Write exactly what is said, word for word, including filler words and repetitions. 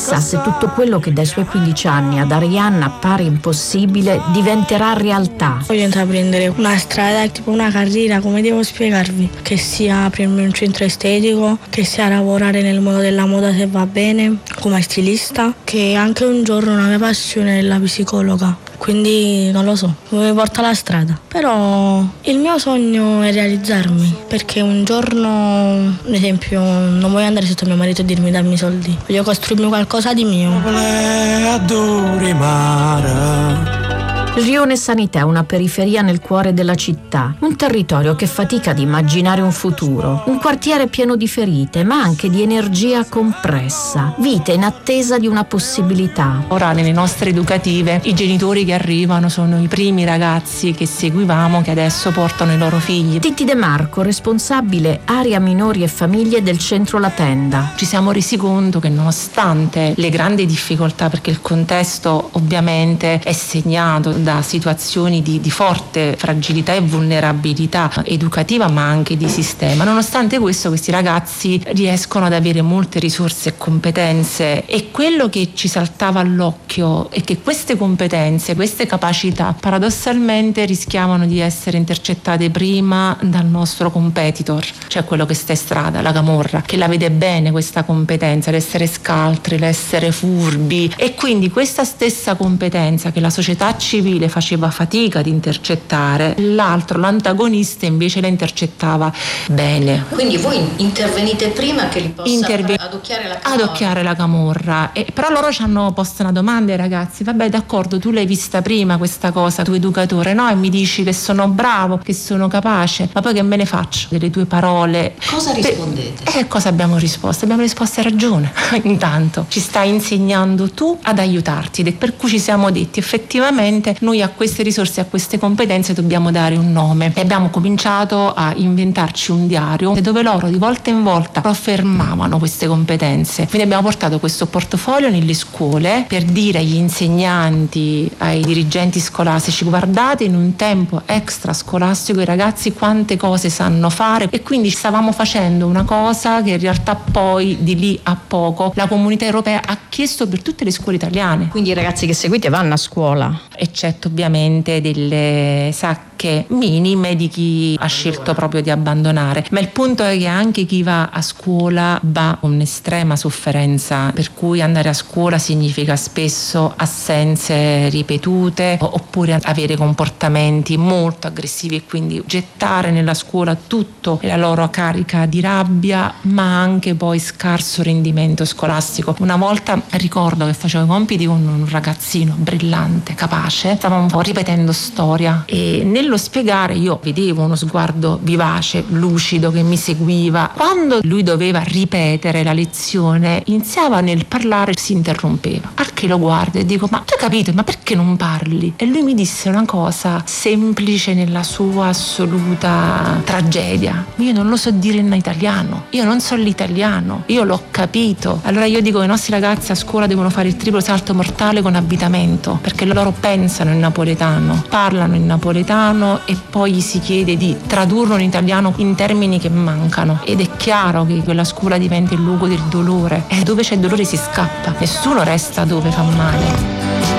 Chissà se tutto quello che dai suoi quindici anni ad Arianna pare impossibile diventerà realtà. Voglio intraprendere una strada, tipo una carriera, come devo spiegarvi? Che sia aprirmi un centro estetico, che sia lavorare nel mondo della moda se va bene, come stilista, che anche un giorno una mia passione è la psicologa. Quindi non lo so, dove mi porta la strada. Però il mio sogno è realizzarmi, perché un giorno, ad esempio, non voglio andare sotto mio marito e dirmi dammi i soldi. Voglio costruirmi qualcosa di mio. Rione Sanità è una periferia nel cuore della città, un territorio che fatica ad immaginare un futuro, un quartiere pieno di ferite, ma anche di energia compressa, vite in attesa di una possibilità. Ora nelle nostre educative i genitori che arrivano sono i primi ragazzi che seguivamo, che adesso portano i loro figli. Titti De Marco, responsabile area minori e famiglie del centro La Tenda. Ci siamo resi conto che nonostante le grandi difficoltà, perché il contesto ovviamente è segnato da situazioni di, di forte fragilità e vulnerabilità educativa ma anche di sistema, nonostante questo questi ragazzi riescono ad avere molte risorse e competenze, e quello che ci saltava all'occhio è che queste competenze, queste capacità paradossalmente rischiavano di essere intercettate prima dal nostro competitor, cioè quello che sta in strada, la camorra, che la vede bene questa competenza, l'essere scaltri, l'essere furbi, e quindi questa stessa competenza che la società civile faceva fatica ad intercettare, l'altro, l'antagonista, invece la intercettava bene. Quindi voi intervenite prima che li possa Interve- adocchiare la camorra? Adocchiare la camorra. E, però loro ci hanno posto una domanda ai ragazzi: vabbè, d'accordo, tu l'hai vista prima questa cosa, tu educatore, no? E mi dici che sono bravo, che sono capace, ma poi che me ne faccio delle tue parole? Cosa rispondete? E eh, cosa abbiamo risposto? Abbiamo risposto: hai ragione, intanto ci stai insegnando tu ad aiutarti, ed è per cui ci siamo detti effettivamente noi a queste risorse, a queste competenze dobbiamo dare un nome, e abbiamo cominciato a inventarci un diario dove loro di volta in volta affermavano queste competenze. Quindi abbiamo portato questo portafoglio nelle scuole per dire agli insegnanti, ai dirigenti scolastici: guardate, in un tempo extrascolastico i ragazzi quante cose sanno fare. E quindi stavamo facendo una cosa che in realtà poi di lì a poco la comunità europea ha chiesto per tutte le scuole italiane. Quindi i ragazzi che seguite vanno a scuola? Eccetto ovviamente delle sacche minime di chi ha scelto proprio di abbandonare, ma il punto è che anche chi va a scuola va con un'estrema sofferenza, per cui andare a scuola significa spesso assenze ripetute oppure avere comportamenti molto aggressivi, e quindi gettare nella scuola tutto la loro carica di rabbia, ma anche poi scarso rendimento scolastico. Una volta ricordo che facevo i compiti con un ragazzino brillante, capace, stavamo un po' ripetendo storia, e nello spiegare io vedevo uno sguardo vivace, lucido, che mi seguiva. Quando lui doveva ripetere la lezione, iniziava nel parlare, si interrompeva, al che lo guardo e dico: ma tu hai capito, ma perché non parli? E lui mi disse una cosa semplice nella sua assoluta tragedia: io non lo so dire in italiano, io non so l'italiano, io l'ho capito. Allora io dico che i nostri ragazzi a scuola devono fare il triplo salto mortale con avvitamento, perché loro pensano in napoletano, parlano in napoletano, e poi gli si chiede di tradurlo in italiano in termini che mancano, ed è chiaro che quella scuola diventa il luogo del dolore, e dove c'è dolore si scappa, nessuno resta dove fa male.